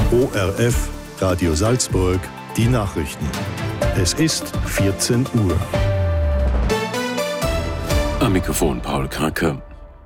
ORF, Radio Salzburg, die Nachrichten. Es ist 14 Uhr. Am Mikrofon Paul Kracker.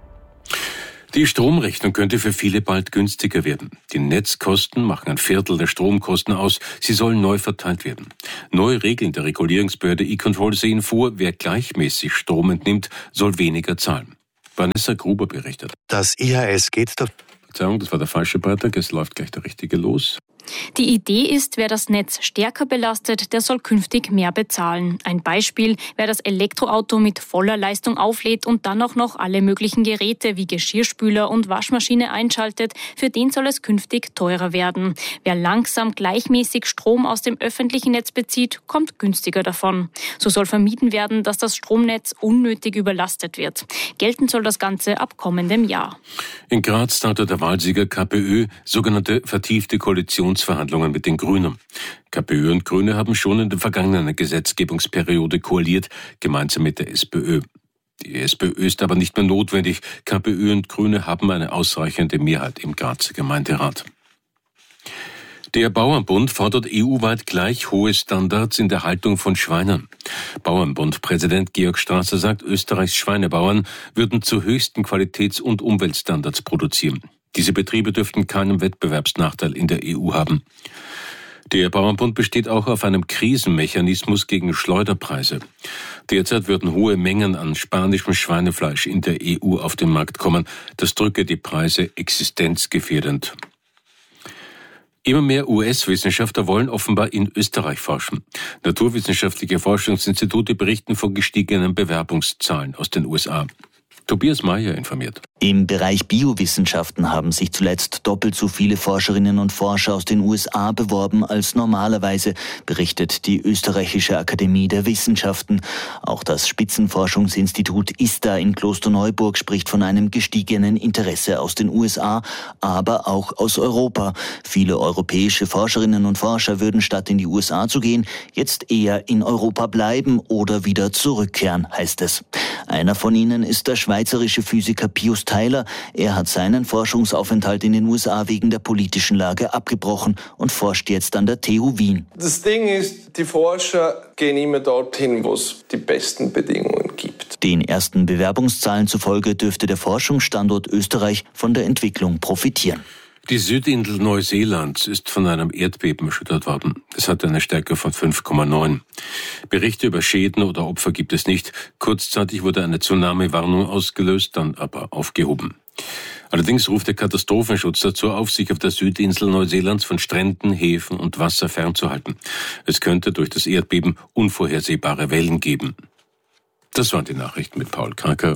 Die Stromrechnung könnte für viele bald günstiger werden. Die Netzkosten machen ein Viertel der Stromkosten aus. Sie sollen neu verteilt werden. Neue Regeln der Regulierungsbehörde E-Control sehen vor, wer gleichmäßig Strom entnimmt, soll weniger zahlen. Vanessa Gruber berichtet. Das IHS geht davon. Verzeihung, das war der falsche Beitrag. Es läuft gleich der richtige los. Die Idee ist, wer das Netz stärker belastet, der soll künftig mehr bezahlen. Ein Beispiel, wer das Elektroauto mit voller Leistung auflädt und dann auch noch alle möglichen Geräte wie Geschirrspüler und Waschmaschine einschaltet, für den soll es künftig teurer werden. Wer langsam gleichmäßig Strom aus dem öffentlichen Netz bezieht, kommt günstiger davon. So soll vermieden werden, dass das Stromnetz unnötig überlastet wird. Gelten soll das Ganze ab kommendem Jahr. In Graz startet der Wahlsieger KPÖ sogenannte vertiefte Koalitionsverhandlungen mit den Grünen. KPÖ und Grüne haben schon in der vergangenen Gesetzgebungsperiode koaliert, gemeinsam mit der SPÖ. Die SPÖ ist aber nicht mehr notwendig. KPÖ und Grüne haben eine ausreichende Mehrheit im Grazer Gemeinderat. Der Bauernbund fordert EU-weit gleich hohe Standards in der Haltung von Schweinen. Bauernbund-Präsident Georg Strasser sagt, Österreichs Schweinebauern würden zu höchsten Qualitäts- und Umweltstandards produzieren. Diese Betriebe dürften keinen Wettbewerbsnachteil in der EU haben. Der Bauernbund besteht auch auf einem Krisenmechanismus gegen Schleuderpreise. Derzeit würden hohe Mengen an spanischem Schweinefleisch in der EU auf den Markt kommen. Das drücke die Preise existenzgefährdend. Immer mehr US-Wissenschaftler wollen offenbar in Österreich forschen. Naturwissenschaftliche Forschungsinstitute berichten von gestiegenen Bewerbungszahlen aus den USA. Tobias Mayer informiert. Im Bereich Biowissenschaften haben sich zuletzt doppelt so viele Forscherinnen und Forscher aus den USA beworben als normalerweise, berichtet die Österreichische Akademie der Wissenschaften. Auch das Spitzenforschungsinstitut ISTA in Klosterneuburg spricht von einem gestiegenen Interesse aus den USA, aber auch aus Europa. Viele europäische Forscherinnen und Forscher würden statt in die USA zu gehen, jetzt eher in Europa bleiben oder wieder zurückkehren, heißt es. Einer von ihnen ist der schweizerische Physiker Pius Tyler. Er hat seinen Forschungsaufenthalt in den USA wegen der politischen Lage abgebrochen und forscht jetzt an der TU Wien. Das Ding ist, die Forscher gehen immer dorthin, wo es die besten Bedingungen gibt. Den ersten Bewerbungszahlen zufolge dürfte der Forschungsstandort Österreich von der Entwicklung profitieren. Die Südinsel Neuseelands ist von einem Erdbeben erschüttert worden. Es hatte eine Stärke von 5,9. Berichte über Schäden oder Opfer gibt es nicht. Kurzzeitig wurde eine Tsunami-Warnung ausgelöst, dann aber aufgehoben. Allerdings ruft der Katastrophenschutz dazu auf, sich auf der Südinsel Neuseelands von Stränden, Häfen und Wasser fernzuhalten. Es könnte durch das Erdbeben unvorhersehbare Wellen geben. Das waren die Nachrichten mit Paul Kracker.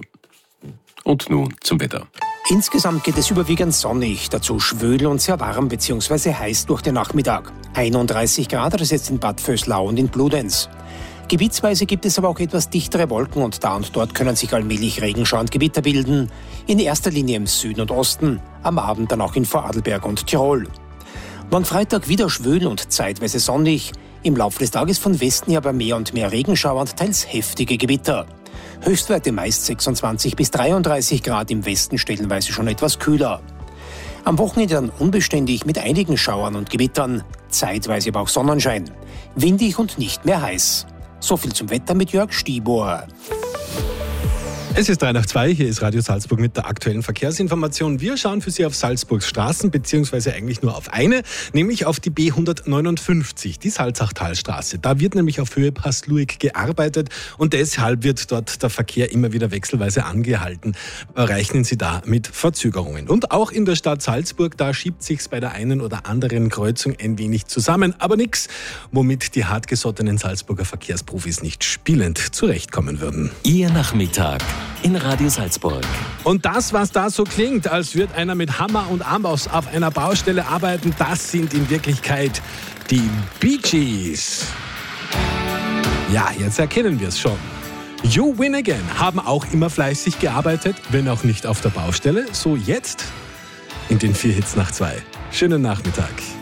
Und nun zum Wetter. Insgesamt geht es überwiegend sonnig, dazu schwül und sehr warm bzw. heiß durch den Nachmittag. 31 Grad hat es jetzt in Bad Vöslau und in Bludenz. Gebietsweise gibt es aber auch etwas dichtere Wolken und da und dort können sich allmählich Regenschauer und Gewitter bilden. In erster Linie im Süden und Osten, am Abend dann auch in Vorarlberg und Tirol. Morgen Freitag wieder schwül und zeitweise sonnig. Im Laufe des Tages von Westen her aber mehr und mehr Regenschauer und teils heftige Gewitter. Höchstwerte meist 26 bis 33 Grad, im Westen stellenweise schon etwas kühler. Am Wochenende dann unbeständig mit einigen Schauern und Gewittern, zeitweise aber auch Sonnenschein. Windig und nicht mehr heiß. So viel zum Wetter mit Jörg Stieber. Es ist 3:02, hier ist Radio Salzburg mit der aktuellen Verkehrsinformation. Wir schauen für Sie auf Salzburgs Straßen, beziehungsweise eigentlich nur auf eine, nämlich auf die B159, die Salzachtalstraße. Da wird nämlich auf Höhe Passluig gearbeitet und deshalb wird dort der Verkehr immer wieder wechselweise angehalten. Rechnen Sie da mit Verzögerungen. Und auch in der Stadt Salzburg, da schiebt sich's bei der einen oder anderen Kreuzung ein wenig zusammen, aber nichts, womit die hartgesottenen Salzburger Verkehrsprofis nicht spielend zurechtkommen würden. Ihr Nachmittag in Radio Salzburg. Und das, was da so klingt, als würde einer mit Hammer und Amboss auf einer Baustelle arbeiten, das sind in Wirklichkeit die Bee Gees. Ja, jetzt erkennen wir es schon. You Win Again haben auch immer fleißig gearbeitet, wenn auch nicht auf der Baustelle. So jetzt in den 4 Hits nach 2. Schönen Nachmittag.